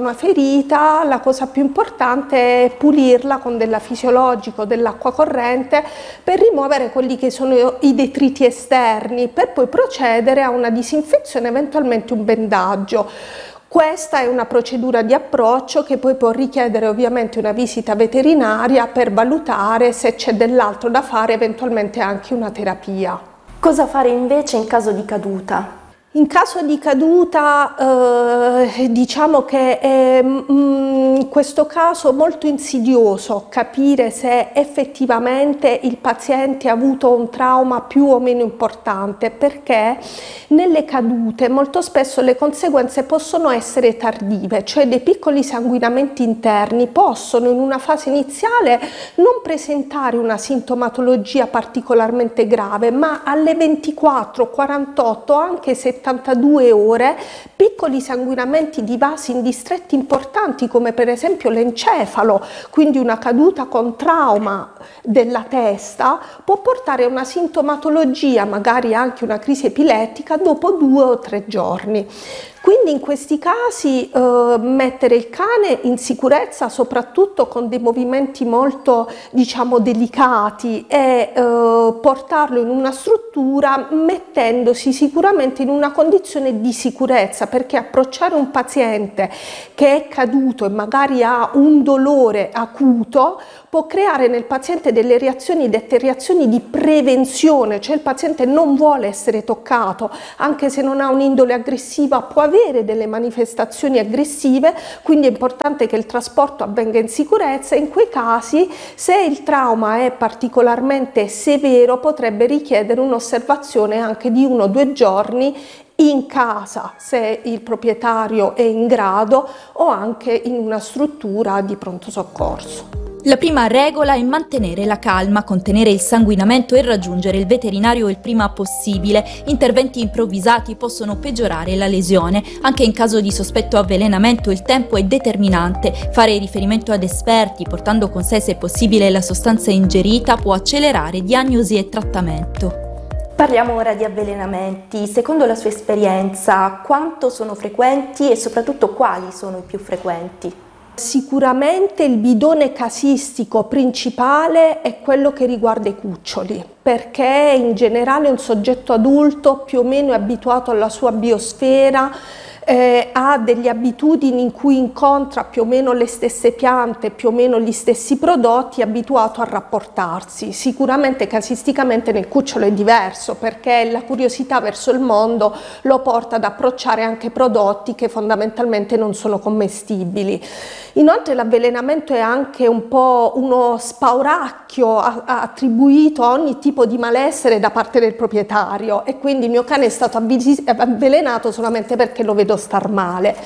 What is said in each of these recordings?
una ferita, la cosa più importante è pulirla con della fisiologico, dell'acqua corrente, per rimuovere quelli che sono i detriti esterni, per poi procedere a una disinfezione, eventualmente un bendaggio. Questa è una procedura di approccio che poi può richiedere ovviamente una visita veterinaria per valutare se c'è dell'altro da fare, eventualmente anche una terapia. Cosa fare invece in caso di caduta? In caso di caduta diciamo che è in questo caso molto insidioso capire se effettivamente il paziente ha avuto un trauma più o meno importante, perché nelle cadute molto spesso le conseguenze possono essere tardive, cioè dei piccoli sanguinamenti interni possono in una fase iniziale non presentare una sintomatologia particolarmente grave, ma alle 24, 48, anche 72 ore piccoli sanguinamenti di vasi in distretti importanti come per esempio l'encefalo, quindi una caduta con trauma della testa, può portare a una sintomatologia, magari anche una crisi epilettica dopo 2 o 3 giorni. Quindi in questi casi mettere il cane in sicurezza, soprattutto con dei movimenti molto, diciamo, delicati, e portarlo in una struttura mettendosi sicuramente in una condizione di sicurezza, perché approcciare un paziente che è caduto e magari ha un dolore acuto può creare nel paziente delle reazioni dette reazioni di prevenzione, cioè il paziente non vuole essere toccato, anche se non ha un'indole aggressiva può avere delle manifestazioni aggressive, quindi è importante che il trasporto avvenga in sicurezza. In quei casi, se il trauma è particolarmente severo, potrebbe richiedere un'osservazione anche di 1 o 2 giorni in casa, se il proprietario è in grado, o anche in una struttura di pronto soccorso. La prima regola è mantenere la calma, contenere il sanguinamento e raggiungere il veterinario il prima possibile. Interventi improvvisati possono peggiorare la lesione. Anche in caso di sospetto avvelenamento il tempo è determinante. Fare riferimento ad esperti, portando con sé se possibile la sostanza ingerita, può accelerare diagnosi e trattamento. Parliamo ora di avvelenamenti. Secondo la sua esperienza, quanto sono frequenti e soprattutto quali sono i più frequenti? Sicuramente il bidone casistico principale è quello che riguarda i cuccioli, perché in generale un soggetto adulto più o meno è abituato alla sua biosfera, ha delle abitudini in cui incontra più o meno le stesse piante, più o meno gli stessi prodotti, è abituato a rapportarsi. Sicuramente casisticamente nel cucciolo è diverso, perché la curiosità verso il mondo lo porta ad approcciare anche prodotti che fondamentalmente non sono commestibili. Inoltre l'avvelenamento è anche un po' uno spauracchio attribuito a ogni tipo di malessere da parte del proprietario, e quindi il mio cane è stato avvelenato solamente perché lo vedo star male.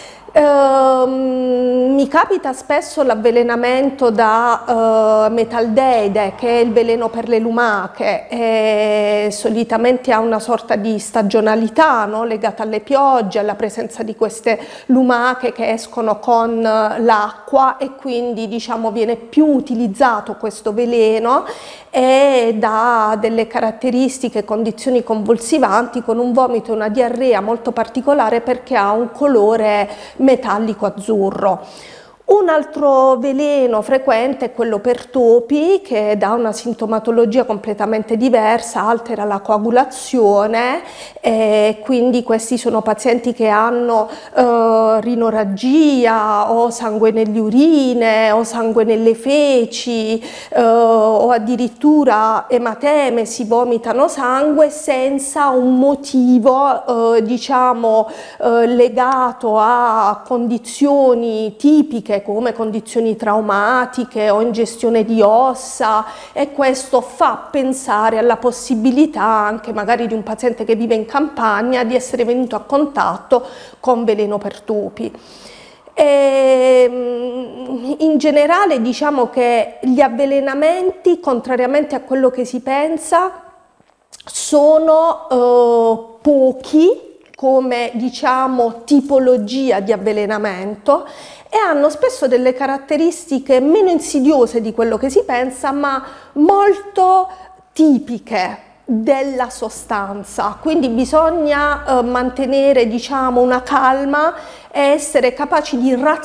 Mi capita spesso l'avvelenamento da metaldeide, che è il veleno per le lumache, e solitamente ha una sorta di stagionalità, no? Legata alle piogge, alla presenza di queste lumache che escono con l'acqua, e quindi diciamo viene più utilizzato questo veleno e dà delle caratteristiche, condizioni convulsivanti, con un vomito e una diarrea molto particolare, perché ha un colore metallico azzurro. Un altro veleno frequente è quello per topi, che dà una sintomatologia completamente diversa, altera la coagulazione, e quindi questi sono pazienti che hanno rinorragia o sangue nelle urine o sangue nelle feci, o addirittura ematemesi, vomitano sangue senza un motivo diciamo legato a condizioni tipiche come condizioni traumatiche o ingestione di ossa, e questo fa pensare alla possibilità anche magari di un paziente che vive in campagna di essere venuto a contatto con veleno per topi. In generale diciamo che gli avvelenamenti, contrariamente a quello che si pensa, sono pochi come diciamo tipologia di avvelenamento, e hanno spesso delle caratteristiche meno insidiose di quello che si pensa, ma molto tipiche della sostanza. Quindi bisogna mantenere diciamo una calma e essere capaci di